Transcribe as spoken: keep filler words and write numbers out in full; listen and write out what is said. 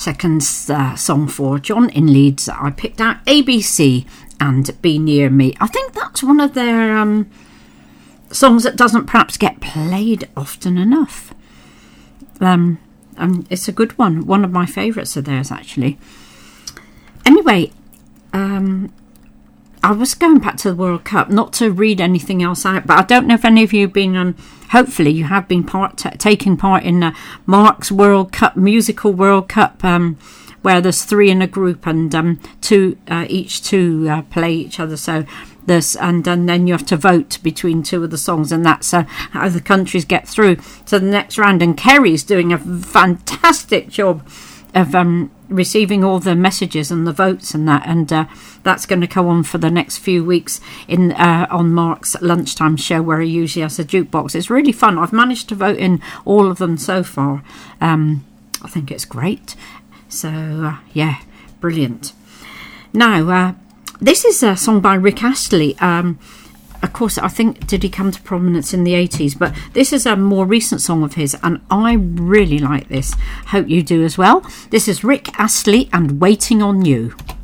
second uh, song for John in Leeds, I picked out A B C and Be Near Me. I think that's one of their um, songs that doesn't perhaps get played often enough. Um, um, it's a good one. One of my favourites of theirs, actually. Anyway, um, I was going back to the World Cup, not to read anything else out, but I don't know if any of you have been, um, hopefully you have been part t- taking part in uh, Mark's World Cup, musical World Cup, um, where there's three in a group and um, two, uh, each two uh, play each other. So there's, and, and then you have to vote between two of the songs, and that's uh, how the countries get through to the next round. And Kerry's doing a fantastic job of um, receiving all the messages and the votes and that, and uh, that's going to go on for the next few weeks in uh, on Mark's lunchtime show, where he usually has a jukebox. It's really fun. I've managed to vote in all of them so far. Um, I think it's great. So uh, yeah, brilliant. Now uh, this is a song by Rick Astley. Um, Of course, I think, did he come to prominence in the eighties? But this is a more recent song of his, and I really like this. Hope you do as well. This is Rick Astley and Waiting on You.